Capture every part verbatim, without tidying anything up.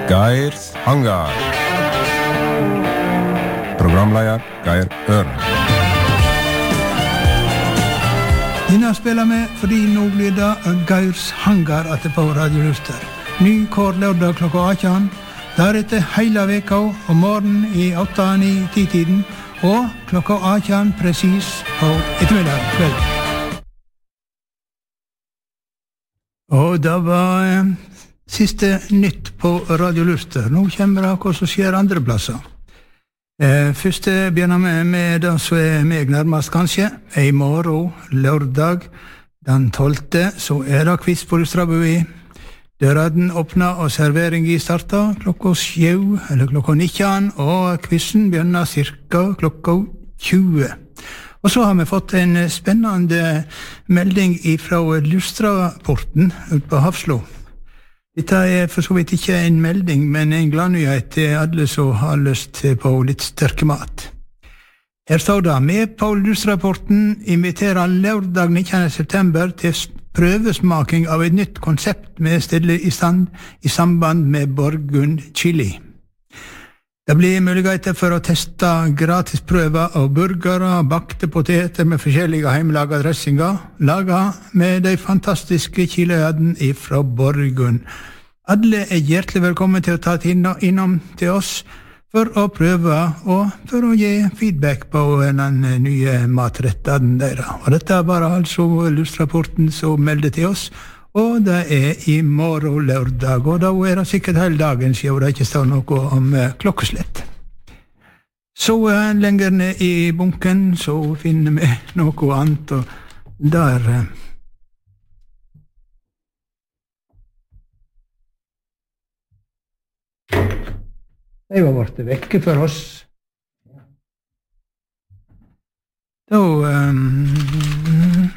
Geirs Hangar. Programleder Geir Øren. Denne spiller vi fordi nå blir det Geirs Hangar etter på Radio Luster. Ny kår lørdag klokka atten. Deretter hele veka om morgenen i åtte ni ti tiden og klokka atten presis på ettermiddag kveld. Og det var eh, siste nytt på Radio Luster. Nå kommer det hva som skjer andre plasser. Eh, først begynner vi med det som er meg nærmest kanskje. I morgen, lørdag, den tolvte, så er det quiz på Lustrabui. Døren åpner og serveringen starter klokka sju, eller klokka nitten, og quizen begynner cirka klokka tjue. Og så har vi fått en spennende melding fra Lustraporten ut på Hafslo. Dette er for så vidt ikke en melding, men en gladnyhet til alle som har lyst på litt sterke mat. Her står det, med på Lustraporten inviterer lørdag nittende september til prøvesmaking av et nytt konsept med stille i stand i samband med Borgund Chili. Det blir muligheter for å teste gratis prøver av burgere og bakte poteter med forskjellige hjemmelaga dressinger, laget med de fantastiske chiliødene fra Borgund. Alle er hjertelig velkommen til å ta innom til oss for å prøve og for å gi feedback på den nye matretten deres. Og dette er bare altså Lustrapporten som melder til oss, og det er i morgen lørdag, og da er det sikkert hele dagen siden det ikke står noe om klokkeslett. Så lenger ned i bunken så finner vi noe annet, og der de var vært vekke for oss. Da um,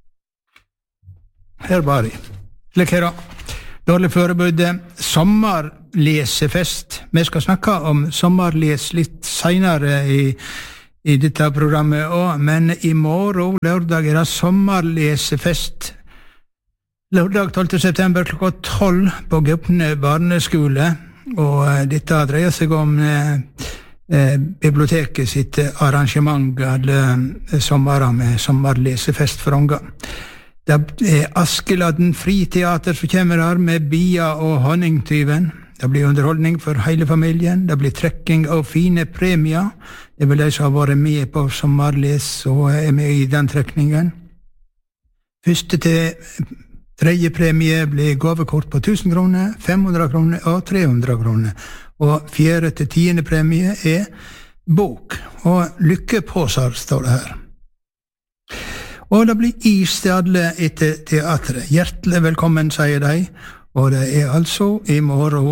her var de. Slik her da. Dårlig forberedte sommerlesefest. Vi skal snakke om sommerles litt senere i, i dette programmet også, men i morgen, lørdag, er det sommerlesefest. Lørdag tolvte september klokka tolv på Gaupne barneskole, og dette dreier seg om eh, eh, biblioteket sitt arrangement alle sommerer med sommerlesefest for unger. Det er Askeladden friteater som kommer her med Bia og Honningtyven. Det blir underholdning for hele familien. Det blir trekking av fine premier. Det vil de som har vært med på sommerles og er med i den trekningen. Første til tredje premie blir gavekort på tusen kroner, fem hundre kroner og tre hundre kroner. Og fjerde til tiende premie er bok. Og lykkepåser står det her. Og det blir is til alle etter teatret. Hjertelig velkommen, sier de. Og det er altså i morgen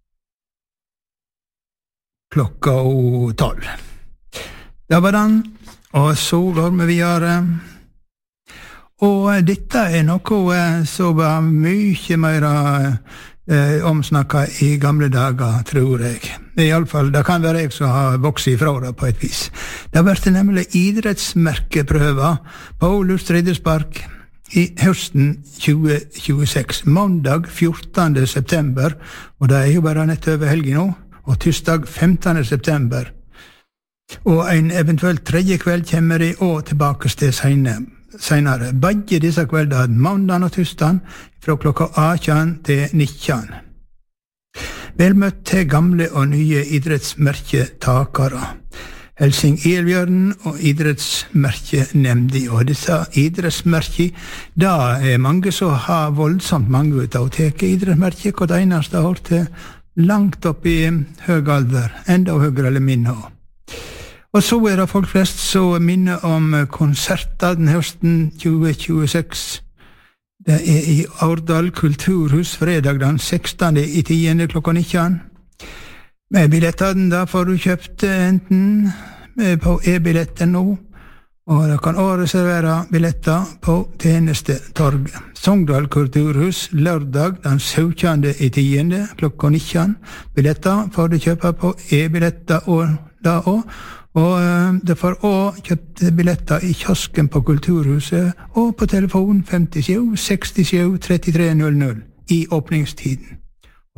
klokka tolv. Det var den, og så går vi videre. Og dette er noe som var mye mer eh, omsnakket i gamle dager, tror jeg. I alle fall, det kan være jeg som har vokset ifra det på et vis. Det har vært nemlig idrettsmerkeprøver på Lustre idrettspark i høsten tjue tjueseks, mandag fjortende september, og det er jo bare nett over helgen nå, og tirsdag femtende september. Og en eventuelt tredje kveld kommer de også tilbake til senere. senere. Begge disse kveldene, mandag og tirsdag, fra klokka atten til nitten. Velmøtt til gamle og nye idrettsmerketakere. Helsing Elbjørn og idrettsmerkenemndi. Og disse idrettsmerker, da er mange som har voldsomt mange ut av å teke idrettsmerker, og det eneste har til langt opp i høy alder, enda høyere eller minne også. Og så er det folk flest som minner om konserter den høsten tjue tjueseks. Det er i Aurdal kulturhus fredag den sekstende i tiende klokka nitten. Med billettene da får du kjøpt enten på e-billetten nå, og du kan også reservere billetter på tjenestetorget. Sogndal kulturhus lørdag den syvende i tiende klokka nitten. Billetter får du kjøpe på e-billetter og da også. Og det får også kjøpt billetter i kiosken på Kulturhuset og på telefon femtisju sekstisju trettitre null null i åpningstiden.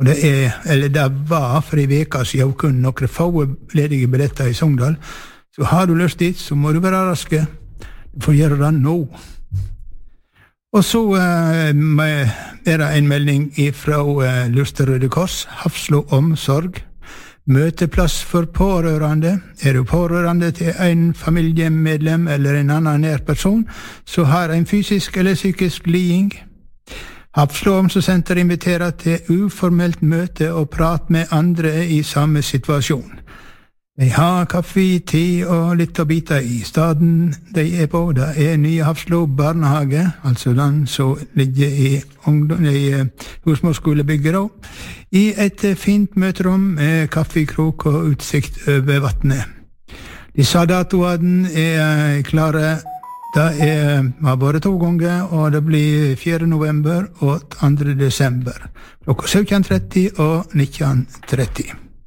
Og det er, eller det var for en veka siden kun noen få ledige billetter i Sogndal. Så har du lyst dit, så må du være raske. Du får gjøre det nå. Og så uh, er det en melding fra uh, Luster Røde Kors, Hafslo Omsorg. Møteplass for pårørende. Er du pårørende til en familiemedlem eller en annen nær person, så har en fysisk eller psykisk liding. Hafslo Omsorgssenter inviterer til uformelt møte og prat med andre i samme situasjon. De har kaffe, te og litt å bite i. Staden de er på, det er Nye Hafslo barnehage, altså den som ligger i, i husmorsskolebygget da, i et fint møterom med kaffekrok og utsikt over vattnet. De sa datoene er klare. Det er, har vært to ganger, og det blir fjerde november og andre desember. Klokka sytten tretti og nitten tretti.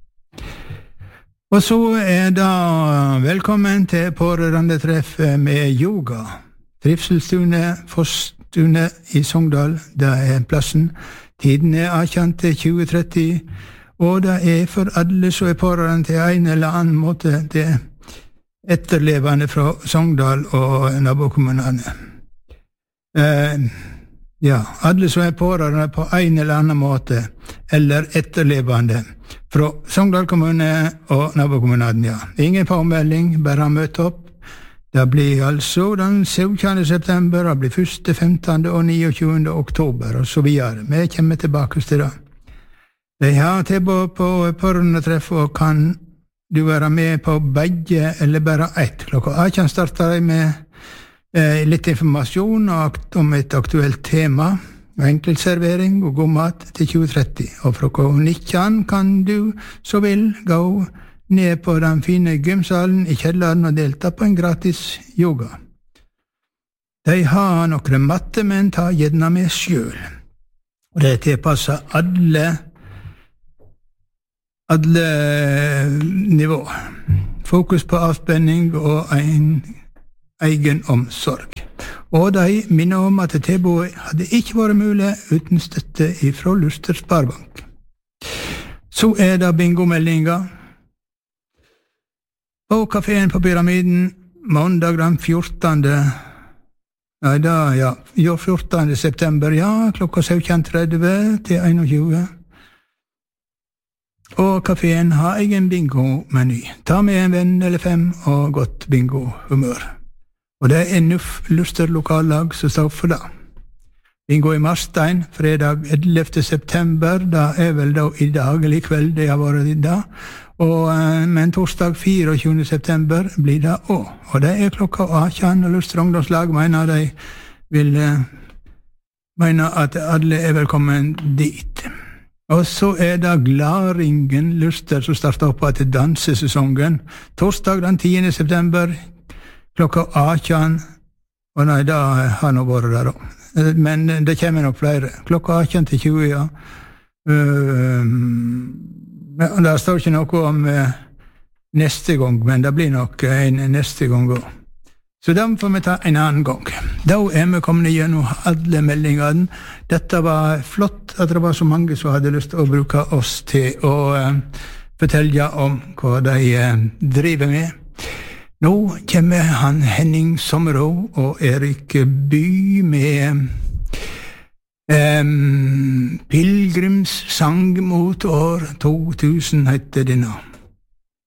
Og så er det velkommen til pårørendetreff med yoga. Trivselstune, Fossstune i Sogndal, det er plassen. Tiden er atten til tjue tretti, og det er for alle som er pårørende til en eller annen måte til etterlevende fra Sogndal og nabokommunene. Eh, ja, alle som er pårørende på en eller annen måte, eller etterlevende fra Sogndal kommune og nabokommunene, ja. Ingen påmelding, bare møte opp. Det blir altså den syvende september, det blir første, femtende og niogtjuende oktober, og så videre. Vi kommer tilbake til det. De har tilbud på pårørendetreff og kan du være med på begge eller bare ett. Klokka atten starter de med eh, litt informasjon om et aktuelt tema, enkeltservering og god mat til tjue tretti. Og fra klokka nitten kan du, så vil, gå ned på den fine gymsalen i kjelleren og delta på en gratis yoga. De har noen matte, men ta gjerne med selv. Og det tilpasser alle alle nivå. Fokus på avspenning og en egen omsorg. Og de minner om at tilbudet hadde ikke vært mulig uten støtte fra Luster Sparebank. Så er det bingomeldinga. På kaféen på Pyramiden, mandag den fjortende Nei, da, ja, jo, fjortende september, ja, klokka sytten tretti til einogtjue. Og kaféen har egen bingo-meny. Ta med en venn eller fem og godt bingo-humør. Og det er Nuff Luster lokallag som står for det. Bingo i Marstein, fredag ellevte september, da er vel da i dag eller i kveld det har vært i dag. Og, men torsdag fireogtjuende september blir det også. Og det er klokka atten, og Luster ungdomslag mener de vil mener at alle er velkommen dit. Og så er det Glaringen Luster som starter opp til dansesesongen. Torsdag den tiende september, klokka atten. Og nei, da har nå vært der også. Men det kommer nok flere. Klokka atten til tjue, ja. Uh, det står ikke noe om uh, neste gang, men det blir nok en neste gang også. Så dem får vi ta en annen gang. Da er vi kommet gjennom alle meldingene. Dette var flott at det var så mange som hadde lyst til å bruke oss til å uh, fortelle om hva de uh, driver med. Nå kommer han Henning Sommerå og Erik By med um, Pilgrims sang mot år to tusen heter det nå.